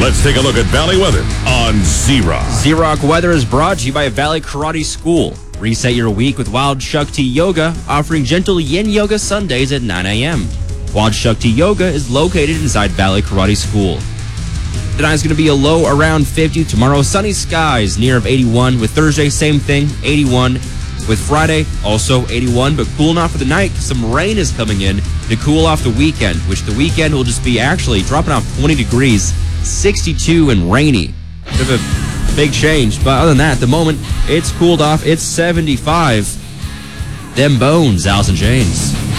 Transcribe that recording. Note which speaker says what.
Speaker 1: Let's take a look at Valley weather on Z-Rock.
Speaker 2: Z-Rock weather is brought to you by Valley Karate School. Reset your week with Wild Shakti Yoga, offering gentle yin yoga Sundays at 9 a.m. Wild Shakti Yoga is located inside Valley Karate School. Tonight's going to be a low around 50. Tomorrow, sunny skies near of 81. With Thursday, same thing, 81. With Friday, also 81, but cooling off for the night. Some rain is coming in to cool off the weekend, which the weekend will just be actually dropping off 20 degrees, 62 and rainy. Bit of a big change, but other than that, at the moment, it's cooled off. It's 75. Them bones, Allison James.